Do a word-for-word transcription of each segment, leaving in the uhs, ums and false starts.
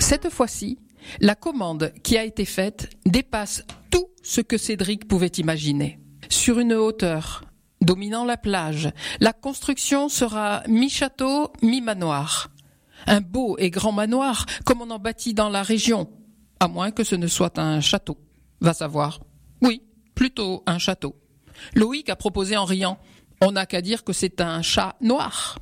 Cette fois-ci, la commande qui a été faite dépasse tout ce que Cédric pouvait imaginer. Sur une hauteur dominant la plage, la construction sera mi-château, mi-manoir. Un beau et grand manoir, comme on en bâtit dans la région, à moins que ce ne soit un château. Va savoir. Oui, plutôt un château. Loïc a proposé en riant. On n'a qu'à dire que c'est un chat noir.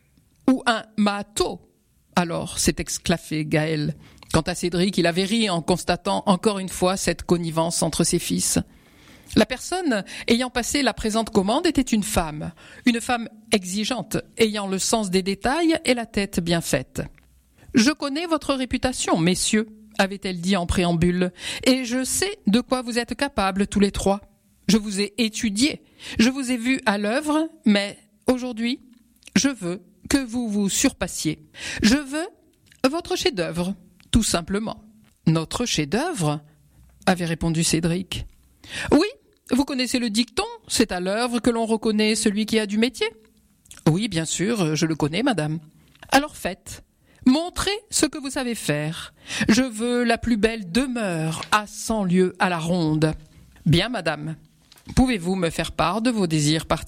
Ou un mâteau. Alors, s'est exclafé Gaël. Quant à Cédric, il avait ri en constatant encore une fois cette connivence entre ses fils. La personne ayant passé la présente commande était une femme, une femme exigeante, ayant le sens des détails et la tête bien faite. « Je connais votre réputation, messieurs, » avait-elle dit en préambule, « et je sais de quoi vous êtes capables tous les trois. Je vous ai étudié, je vous ai vu à l'œuvre, mais aujourd'hui, je veux que vous vous surpassiez. Je veux votre chef-d'œuvre, tout simplement. »« Notre chef-d'œuvre » avait répondu Cédric. « Oui, vous connaissez le dicton, c'est à l'œuvre que l'on reconnaît celui qui a du métier. »« Oui, bien sûr, je le connais, madame. »« Alors faites, montrez ce que vous savez faire. Je veux la plus belle demeure à cent lieues à la ronde. »« Bien, madame. Pouvez-vous me faire part de vos désirs particuliers ? » ?»«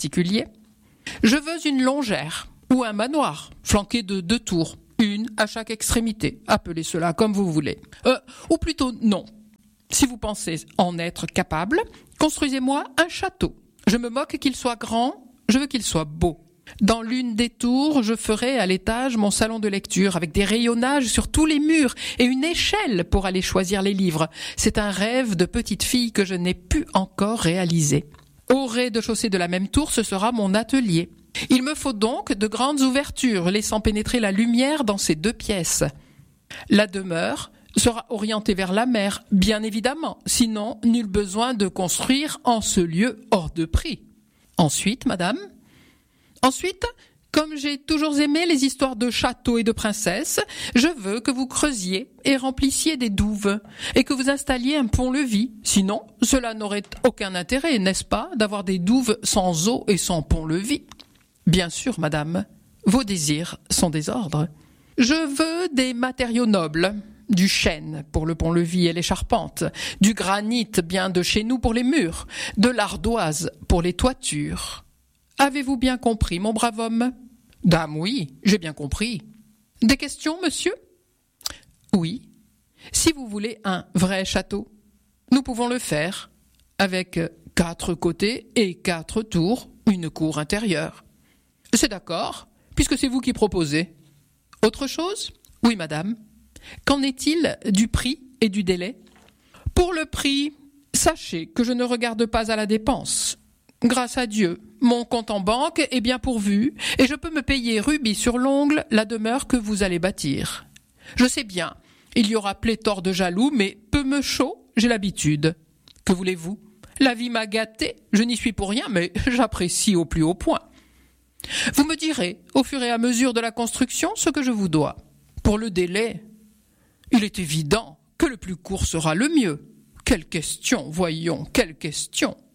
Je veux une longère ou un manoir, flanqué de deux tours, une à chaque extrémité. Appelez cela comme vous voulez. Euh, ou plutôt non. Si vous pensez en être capable, construisez-moi un château. Je me moque qu'il soit grand, je veux qu'il soit beau. Dans l'une des tours, je ferai à l'étage mon salon de lecture avec des rayonnages sur tous les murs et une échelle pour aller choisir les livres. C'est un rêve de petite fille que je n'ai pu encore réaliser. Au rez-de-chaussée de la même tour, ce sera mon atelier. Il me faut donc de grandes ouvertures laissant pénétrer la lumière dans ces deux pièces. La demeure sera orientée vers la mer, bien évidemment, sinon nul besoin de construire en ce lieu hors de prix. Ensuite, madame, ensuite, comme j'ai toujours aimé les histoires de châteaux et de princesses, je veux que vous creusiez et remplissiez des douves et que vous installiez un pont-levis. Sinon, cela n'aurait aucun intérêt, n'est-ce pas, d'avoir des douves sans eau et sans pont-levis. Bien sûr, madame, vos désirs sont des ordres. Je veux des matériaux nobles, du chêne pour le pont-levis et les charpentes, du granit bien de chez nous pour les murs, de l'ardoise pour les toitures. Avez-vous bien compris, mon brave homme ? Dame, oui, j'ai bien compris. Des questions, monsieur ? Oui. Si vous voulez un vrai château, nous pouvons le faire, avec quatre côtés et quatre tours, une cour intérieure. C'est d'accord, puisque c'est vous qui proposez. Autre chose ? Oui, madame. Qu'en est-il du prix et du délai ? Pour le prix, sachez que je ne regarde pas à la dépense. Grâce à Dieu, mon compte en banque est bien pourvu et je peux me payer rubis sur l'ongle la demeure que vous allez bâtir. Je sais bien, il y aura pléthore de jaloux, mais peu me chaud, j'ai l'habitude. Que voulez-vous ? La vie m'a gâté, je n'y suis pour rien, mais j'apprécie au plus haut point. Vous me direz, au fur et à mesure de la construction, ce que je vous dois. Pour le délai, il est évident que le plus court sera le mieux. Quelle question, voyons, quelle question.